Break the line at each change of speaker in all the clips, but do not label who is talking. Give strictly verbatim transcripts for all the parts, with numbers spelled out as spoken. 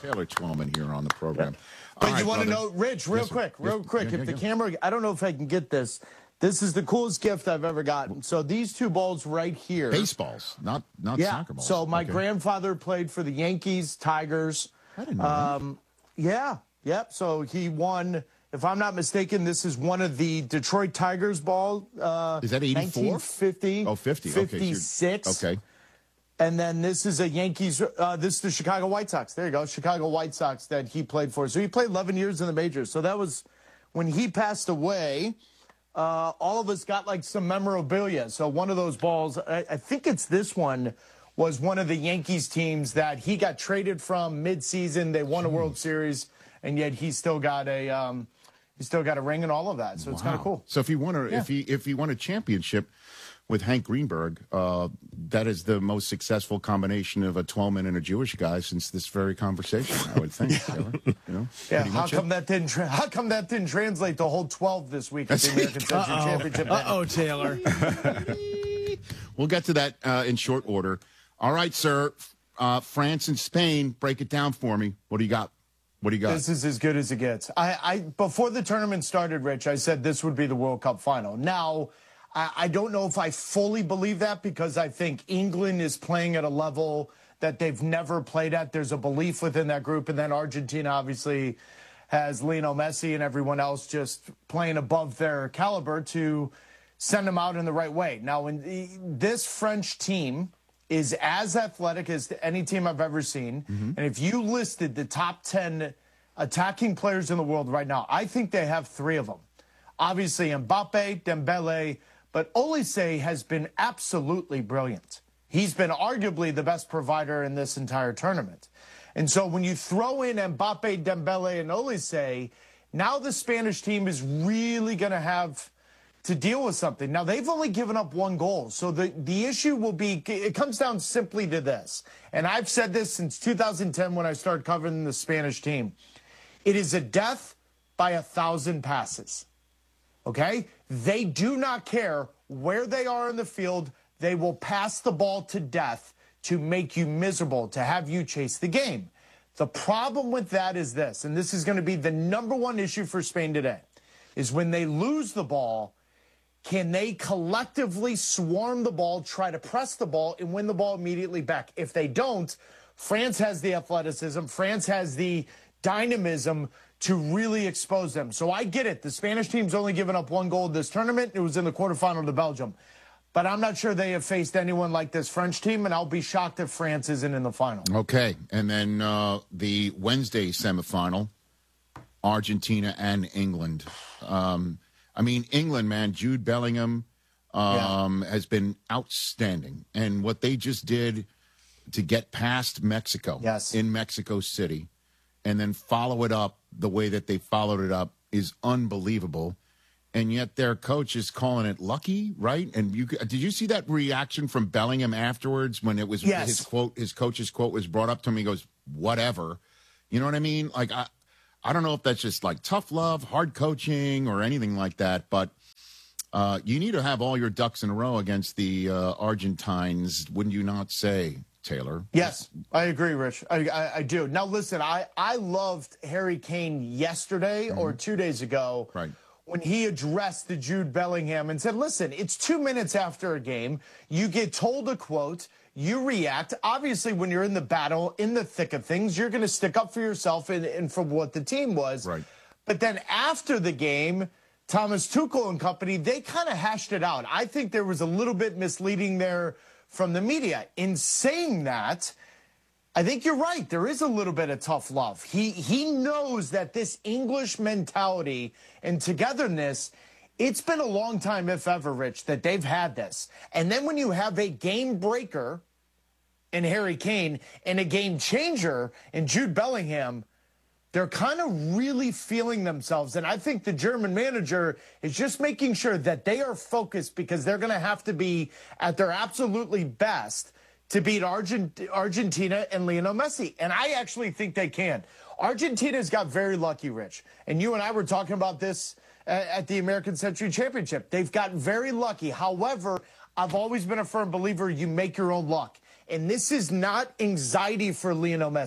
Taylor Twellman here on the program.
But
All
you
right,
want to
brother.
know, Rich, real
Yes, sir.
quick, real
Yes.
quick,
Yeah,
if
yeah,
the
yeah.
camera, I don't know if I can get this. This is the coolest gift I've ever gotten. So these two balls right here.
Baseballs, not not
Yeah.
soccer balls.
So my
Okay.
grandfather played for the Yankees, Tigers.
I didn't know
Um, yeah. Yep. So he won. If I'm not mistaken, this is one of the Detroit Tigers ball. Uh,
Is that eighty-four?
nineteen fifty.
that. Oh, fifty. Okay, so you're-
fifty-six.
Okay.
And then this is a Yankees, uh, this is the Chicago White Sox. There you go, Chicago White Sox that he played for. So he played eleven years in the majors. So that was when he passed away. Uh, all of us got like some memorabilia. So one of those balls, I, I think it's this one, was one of the Yankees teams that he got traded from midseason. They won a World Series, and yet he still got a um, he still got a ring and all of that. So it's kind of
Wow.
cool.
So if he won a
Yeah.
if he if he won a championship with Hank Greenberg, uh, that is the most successful combination of a Twellman and a Jewish guy since this very conversation, I would think. Taylor. You know,
Yeah,
pretty
how
much
come
it.
that didn't tra- how come that didn't translate to whole twelve this week at the American Century Championship?
Uh-oh, Taylor.
We'll get to that uh, in short order. All right, sir. Uh, France and Spain, break it down for me. What do you got? What do you got?
This is as good as it gets. I, I before the tournament started, Rich, I said this would be the World Cup final. Now, I, I don't know if I fully believe that because I think England is playing at a level that they've never played at. There's a belief within that group, and then Argentina obviously has Lionel Messi and everyone else just playing above their caliber to send them out in the right way. Now, when the, this French team is as athletic as any team I've ever seen. Mm-hmm. And if you listed the top ten attacking players in the world right now, I think they have three of them. Obviously, Mbappe, Dembele, but Olise has been absolutely brilliant. He's been arguably the best provider in this entire tournament. And so when you throw in Mbappe, Dembele, and Olise, now the Spanish team is really going to have to deal with something. Now, they've only given up one goal. So the, the issue will be, it comes down simply to this. And I've said this since two thousand ten when I started covering the Spanish team. It is a death by a thousand passes. Okay? They do not care where they are in the field. They will pass the ball to death to make you miserable, to have you chase the game. The problem with that is this, and this is going to be the number one issue for Spain today, is when they lose the ball, can they collectively swarm the ball, try to press the ball, and win the ball immediately back? If they don't, France has the athleticism, France has the dynamism to really expose them. So I get it. The Spanish team's only given up one goal this tournament. It was in the quarterfinal to Belgium. But I'm not sure they have faced anyone like this French team, and I'll be shocked if France isn't in the final.
Okay. And then uh, the Wednesday semifinal, Argentina and England. Um, I mean, England, man, Jude Bellingham um, yeah. has been outstanding. And what they just did to get past Mexico
yes.
in Mexico City and then follow it up the way that they followed it up is unbelievable. And yet their coach is calling it lucky, right? And you did you see that reaction from Bellingham afterwards when it was
yes.
his quote, his coach's quote was brought up to him? He goes, whatever. You know what I mean? Like, I, I don't know if that's just like tough love, hard coaching, or anything like that, but uh, you need to have all your ducks in a row against the uh, Argentines, wouldn't you not say, Taylor?
Yes, I agree, Rich. I, I, I do. Now, listen, I, I loved Harry Kane yesterday mm-hmm. or two days ago.
Right.
When he addressed the Jude Bellingham and said, listen, it's two minutes after a game. You get told a quote. You react. Obviously, when you're in the battle, in the thick of things, you're going to stick up for yourself and, and for what the team was.
Right.
But then after the game, Thomas Tuchel and company, they kind of hashed it out. I think there was a little bit misleading there from the media. In saying that, I think you're right. There is a little bit of tough love. He he knows that this English mentality and togetherness, it's been a long time, if ever, Rich, that they've had this. And then when you have a game breaker in Harry Kane and a game changer in Jude Bellingham, they're kind of really feeling themselves. And I think the German manager is just making sure that they are focused because they're going to have to be at their absolutely best to beat Argent- Argentina and Lionel Messi. And I actually think they can. Argentina's got very lucky, Rich. And you and I were talking about this uh, at the American Century Championship. They've gotten very lucky. However, I've always been a firm believer you make your own luck. And this is not anxiety for Lionel Messi.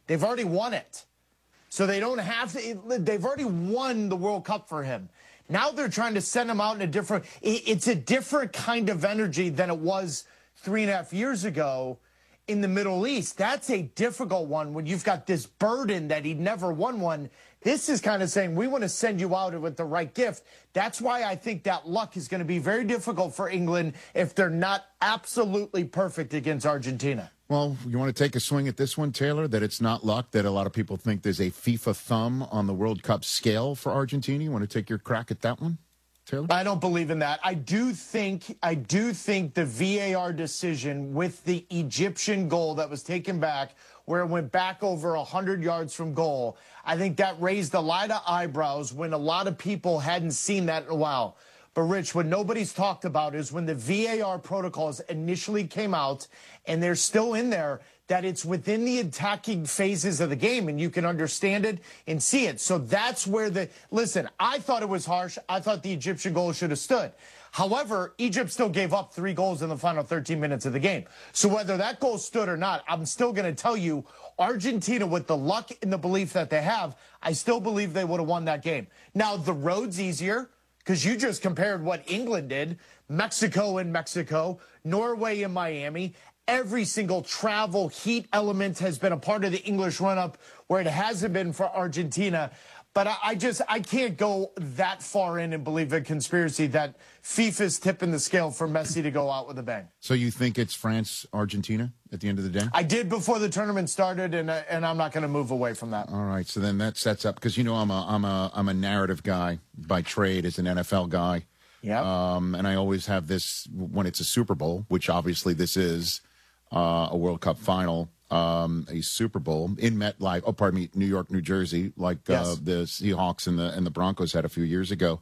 They've already won it. So they don't have to, they've already won the World Cup for him. Now they're trying to send him out in a different, it's a different kind of energy than it was three and a half years ago in the Middle East. That's a difficult one when you've got this burden that he'd never won one. This is kind of saying, we want to send you out with the right gift. That's why I think that luck is going to be very difficult for England if they're not absolutely perfect against Argentina.
Well, you want to take a swing at this one, Taylor, that it's not luck, that a lot of people think there's a FIFA thumb on the World Cup scale for Argentina. You want to take your crack at that one, Taylor?
I don't believe in that. I do think I do think the V A R decision with the Egyptian goal that was taken back, where it went back over one hundred yards from goal, I think that raised a lot of eyebrows when a lot of people hadn't seen that in a while. But, Rich, what nobody's talked about is when the V A R protocols initially came out, and they're still in there, that it's within the attacking phases of the game, and you can understand it and see it. So that's where the – listen, I thought it was harsh. I thought the Egyptian goal should have stood. However, Egypt still gave up three goals in the final thirteen minutes of the game. So whether that goal stood or not, I'm still going to tell you, Argentina, with the luck and the belief that they have, I still believe they would have won that game. Now, the road's easier, because you just compared what England did, Mexico in Mexico, Norway in Miami. Every single travel heat element has been a part of the English run-up where it hasn't been for Argentina. But I, I just, I can't go that far in and believe a conspiracy that FIFA's tipping the scale for Messi to go out with a bang.
So you think it's France-Argentina at the end of the day?
I did before the tournament started, and uh, and I'm not going to move away from that.
All right, so then that sets up, because you know I'm a I'm a I'm a narrative guy by trade as an N F L guy.
Yeah.
Um, and I always have this when it's a Super Bowl, which obviously this is uh, a World Cup final, um, a Super Bowl in MetLife. Oh, pardon me, New York, New Jersey, like
yes.
uh, the Seahawks and the and the Broncos had a few years ago.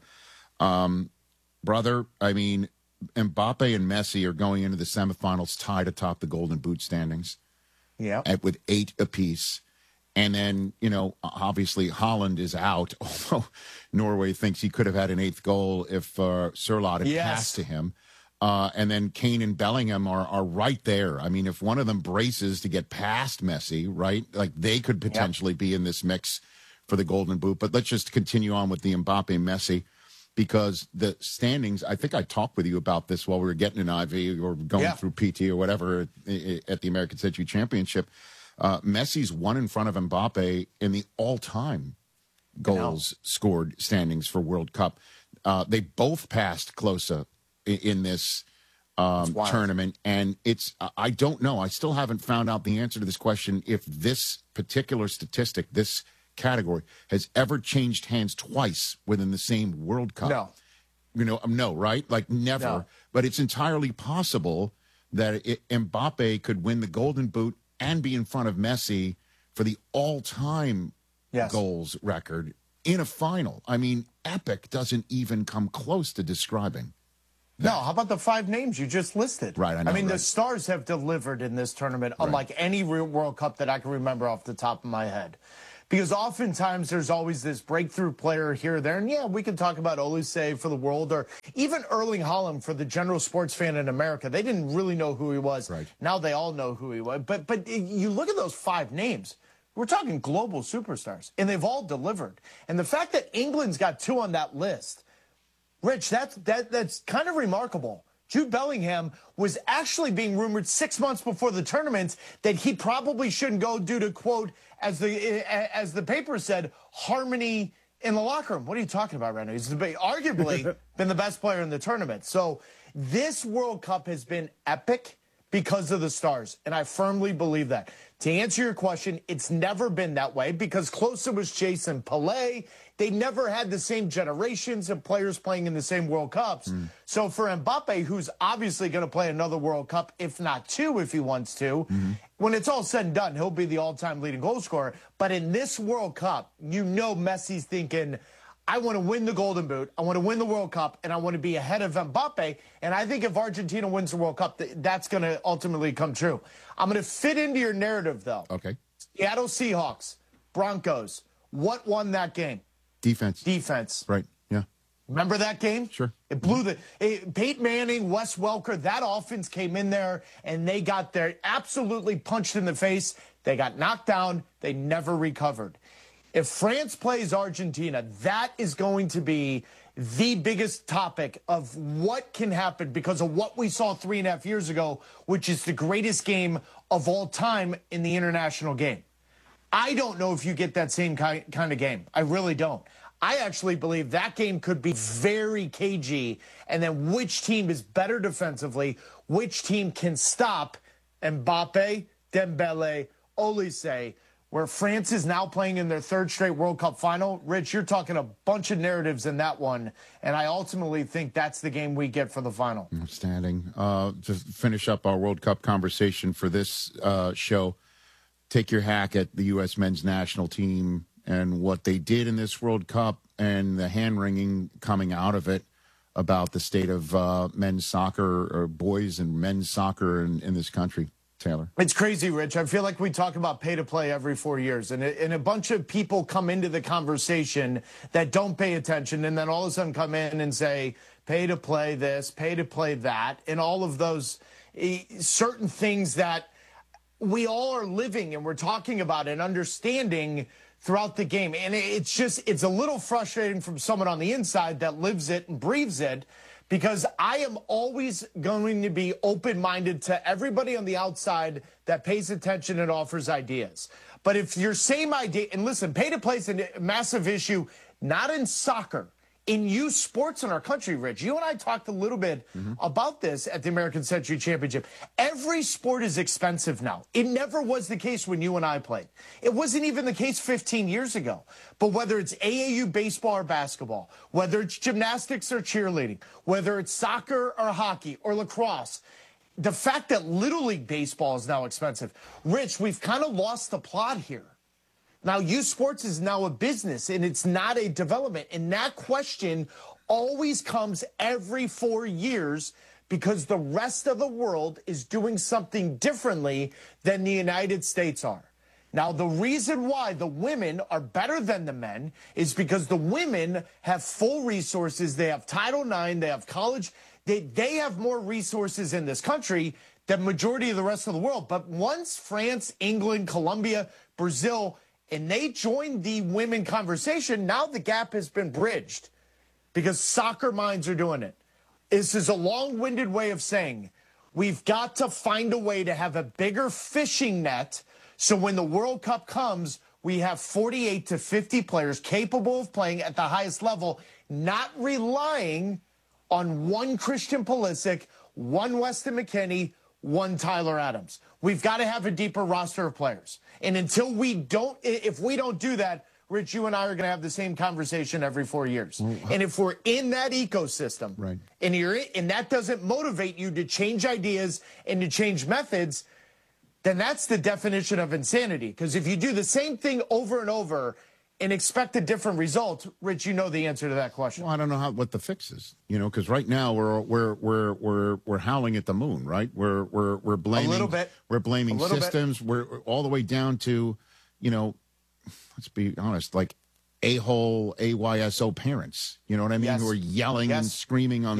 Um, brother, I mean, Mbappe and Messi are going into the semifinals tied atop the Golden Boot standings.
Yeah.
At, with eight apiece. And then, you know, obviously Holland is out, although Norway thinks he could have had an eighth goal if uh, Sørloth had
yes.
passed to him. Uh, and then Kane and Bellingham are, are right there. I mean, if one of them braces to get past Messi, right, like they could potentially yep. be in this mix for the Golden Boot. But let's just continue on with the Mbappe-Messi, because the standings, I think I talked with you about this while we were getting an I V or going yeah. through P T or whatever at, at the American Century Championship. Uh, Messi's one in front of Mbappe in the all-time goals scored standings for World Cup. Uh, they both passed Klose in, in this um, tournament, and it's I don't know. I still haven't found out the answer to this question if this particular statistic, this category, has ever changed hands twice within the same World Cup.
No.
You know, no, right? Like never. No. But it's entirely possible that it, Mbappe could win the Golden Boot and be in front of Messi for the all-time yes. goals record in a final. I mean, epic doesn't even come close to describing that.
No, how about the five names you just listed?
Right, I know.
I mean,
right.
the stars have delivered in this tournament, unlike right. any World Cup that I can remember off the top of my head. Because oftentimes there's always this breakthrough player here or there. And, yeah, we can talk about Olise for the world, or even Erling Haaland for the general sports fan in America. They didn't really know who he was.
Right.
Now they all know who he was. But, but you look at those five names. We're talking global superstars, and they've all delivered. And the fact that England's got two on that list, Rich, that's, that, that's kind of remarkable. Jude Bellingham was actually being rumored six months before the tournament that he probably shouldn't go due to, quote, as the as the paper said, harmony in the locker room. What are you talking about right now? He's arguably been the best player in the tournament. So this World Cup has been epic because of the stars, and I firmly believe that. To answer your question, it's never been that way because Klose was chasing Pelé. They never had the same generations of players playing in the same World Cups. Mm. So for Mbappe, who's obviously going to play another World Cup, if not two, if he wants to, mm-hmm. when it's all said and done, he'll be the all-time leading goal scorer. But in this World Cup, you know Messi's thinking, I want to win the Golden Boot, I want to win the World Cup, and I want to be ahead of Mbappe. And I think if Argentina wins the World Cup, that's going to ultimately come true. I'm going to fit into your narrative, though.
Okay.
Seattle Seahawks, Broncos. What won that game?
Defense.
Defense.
Right, yeah.
Remember that game?
Sure.
It blew the it, Peyton Manning, Wes Welker, that offense came in there and they got their absolutely punched in the face. They got knocked down. They never recovered. If France plays Argentina, that is going to be the biggest topic of what can happen because of what we saw three and a half years ago, which is the greatest game of all time in the international game. I don't know if you get that same kind of game. I really don't. I actually believe that game could be very cagey, and then which team is better defensively, which team can stop Mbappe, Dembele, Olise, where France is now playing in their third straight World Cup final. Rich, you're talking a bunch of narratives in that one, and I ultimately think that's the game we get for the final.
Outstanding. Uh, to finish up our World Cup conversation for this uh, show, take your hack at the U S men's national team and what they did in this World Cup and the hand-wringing coming out of it about the state of uh, men's soccer or boys and men's soccer in, in this country. Taylor.
It's crazy, Rich. I feel like we talk about pay to play every four years, and a, and a bunch of people come into the conversation that don't pay attention, and then all of a sudden come in and say, pay to play this, pay to play that, and all of those uh, certain things that we all are living and we're talking about and understanding throughout the game. And it's just, it's a little frustrating from someone on the inside that lives it and breathes it, because I am always going to be open-minded to everybody on the outside that pays attention and offers ideas. But if your same idea, and listen, pay-to-play is a massive issue, not in soccer, in youth sports in our country, Rich. You and I talked a little bit mm-hmm. about this at the American Century Championship. Every sport is expensive now. It never was the case when you and I played. It wasn't even the case fifteen years ago. But whether it's A A U baseball or basketball, whether it's gymnastics or cheerleading, whether it's soccer or hockey or lacrosse, the fact that Little League baseball is now expensive. Rich, we've kind of lost the plot here. Now, youth sports is now a business, and it's not a development. And that question always comes every four years because the rest of the world is doing something differently than the United States are. Now, the reason why the women are better than the men is because the women have full resources. They have Title nine. They have college. They, they have more resources in this country than majority of the rest of the world. But once France, England, Colombia, Brazil, and they joined the women conversation, now the gap has been bridged because soccer minds are doing it. This is a long-winded way of saying we've got to find a way to have a bigger fishing net so when the World Cup comes, we have forty-eight to fifty players capable of playing at the highest level, not relying on one Christian Pulisic, one Weston McKennie, one Tyler Adams. We've got to have a deeper roster of players. And until we don't, if we don't do that, Rich, you and I are going to have the same conversation every four years. And if we're in that ecosystem,
right.
and you're in, and that doesn't motivate you to change ideas and to change methods, then that's the definition of insanity. Because if you do the same thing over and over and expect a different result, Rich, you know the answer to that question.
Well, I don't know how what the fix is, you know, because right now we're we're we're we're we're howling at the moon, right? We're we're we're blaming
a little bit.
We're blaming systems.
Bit.
We're all the way down to, you know, let's be honest, like a-hole A Y S O parents. You know what I mean?
Yes.
Who are yelling
yes.
and screaming on